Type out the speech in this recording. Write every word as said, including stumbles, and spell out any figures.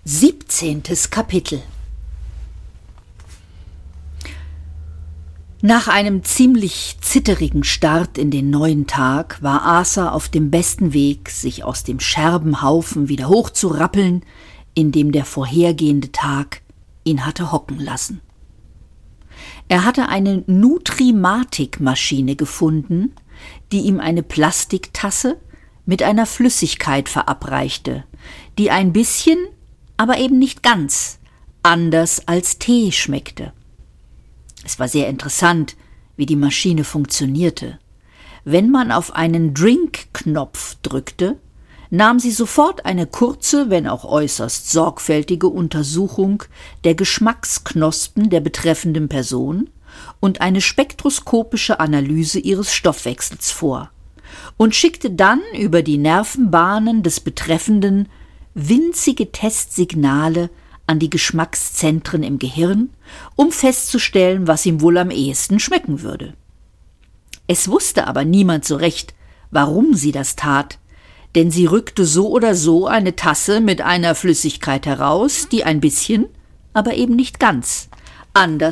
Siebzehntes Kapitel. Nach einem ziemlich zitterigen Start in den neuen Tag war Arthur auf dem besten Weg, sich aus dem Scherbenhaufen wieder hochzurappeln, in dem der vorhergehende Tag ihn hatte hocken lassen. Er hatte eine Nutrimatik-Maschine gefunden, die ihm eine Plastiktasse mit einer Flüssigkeit verabreichte, die ein bisschen, aber eben nicht ganz, anders als Tee schmeckte. Es war sehr interessant, wie die Maschine funktionierte. Wenn man auf einen Drink-Knopf drückte, nahm sie sofort eine kurze, wenn auch äußerst sorgfältige Untersuchung der Geschmacksknospen der betreffenden Person und eine spektroskopische Analyse ihres Stoffwechsels vor und schickte dann über die Nervenbahnen des Betreffenden winzige Testsignale an die Geschmackszentren im Gehirn, um festzustellen, was ihm wohl am ehesten schmecken würde. Es wusste aber niemand so recht, warum sie das tat, denn sie rückte so oder so eine Tasse mit einer Flüssigkeit heraus, die ein bisschen, aber eben nicht ganz, anders